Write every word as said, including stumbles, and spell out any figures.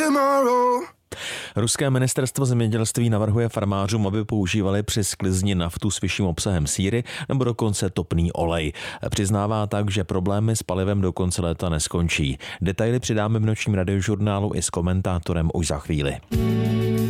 tomorrow. Ruské ministerstvo zemědělství navrhuje farmářům, aby používali při sklizni naftu s vyšším obsahem síry nebo dokonce topný olej. Přiznává tak, že problémy s palivem do konce léta neskončí. Detaily přidáme v nočním radiožurnálu i s komentátorem už za chvíli.